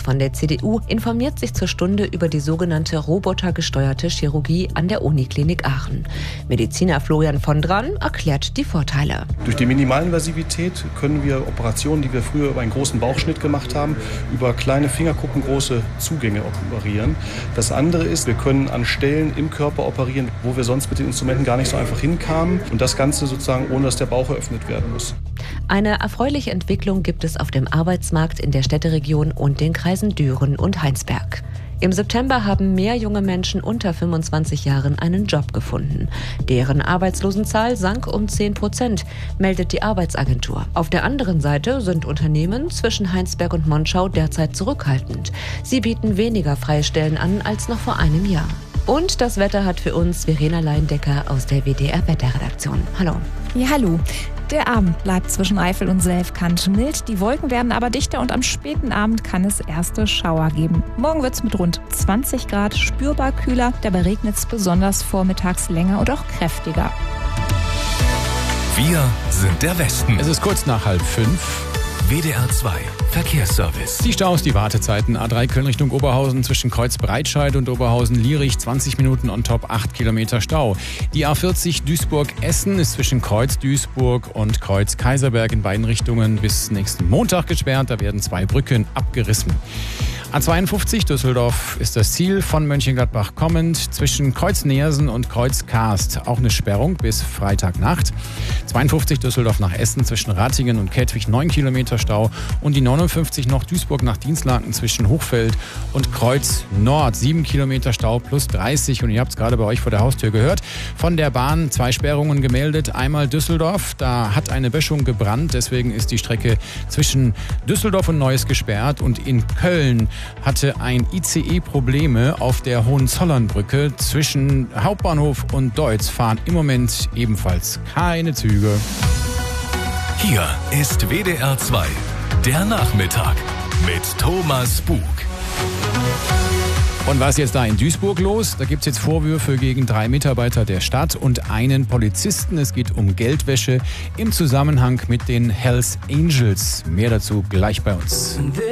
von der CDU informiert sich zur Stunde über die sogenannte robotergesteuerte Chirurgie an der Uniklinik Aachen. Mediziner Florian Vondran erklärt die Vorteile. Durch die Minimalinvasivität können wir Operationen, die wir früher über einen großen Bauchschnitt gemacht haben, über kleine fingerkuppengroße Zugänge operieren. Das andere ist, wir können an Stellen im Körper operieren, wo wir sonst mit den Instrumenten gar nicht so einfach hinkamen. Und das Ganze sozusagen, ohne dass der Bauch eröffnet werden muss. Eine erfreuliche Entwicklung gibt es auf dem Arbeitsmarkt in der Städteregion und den Kreisen Düren und Heinsberg. Im September haben mehr junge Menschen unter 25 Jahren einen Job gefunden. Deren Arbeitslosenzahl sank um 10%, meldet die Arbeitsagentur. Auf der anderen Seite sind Unternehmen zwischen Heinsberg und Monschau derzeit zurückhaltend. Sie bieten weniger freie Stellen an als noch vor einem Jahr. Und das Wetter hat für uns Verena Leindecker aus der WDR-Wetterredaktion. Hallo. Ja, hallo. Der Abend bleibt zwischen Eifel und Selfkant mild. Die Wolken werden aber dichter und am späten Abend kann es erste Schauer geben. Morgen wird es mit rund 20 Grad spürbar kühler. Dabei regnet es besonders vormittags länger und auch kräftiger. Wir sind der Westen. Es ist kurz nach 4:30. WDR 2 Verkehrsservice. Die Staus, die Wartezeiten. A3 Köln Richtung Oberhausen zwischen Kreuz Breitscheid und Oberhausen-Lierich 20 Minuten on top, 8 Kilometer Stau. Die A40 Duisburg-Essen ist zwischen Kreuz Duisburg und Kreuz Kaiserberg in beiden Richtungen bis nächsten Montag gesperrt. Da werden 2 Brücken abgerissen. A52 Düsseldorf ist das Ziel von Mönchengladbach kommend. Zwischen Kreuz Neersen und Kreuz Karst auch eine Sperrung bis Freitagnacht. 52 Düsseldorf nach Essen zwischen Ratingen und Kettwig 9 Kilometer Stau. Und die 59 noch Duisburg nach Dinslaken zwischen Hochfeld und Kreuz Nord 7 Kilometer Stau plus 30. Und ihr habt es gerade bei euch vor der Haustür gehört. Von der Bahn 2 Sperrungen gemeldet. Einmal Düsseldorf, da hat eine Böschung gebrannt. Deswegen ist die Strecke zwischen Düsseldorf und Neuss gesperrt. Und in Köln hatte ein ICE Probleme auf der Hohenzollernbrücke. Zwischen Hauptbahnhof und Deutz fahren im Moment ebenfalls keine Züge. Hier ist WDR 2, der Nachmittag mit Thomas Bug. Und was ist jetzt da in Duisburg los? Da gibt es jetzt Vorwürfe gegen 3 Mitarbeiter der Stadt und einen Polizisten. Es geht um Geldwäsche im Zusammenhang mit den Hells Angels. Mehr dazu gleich bei uns.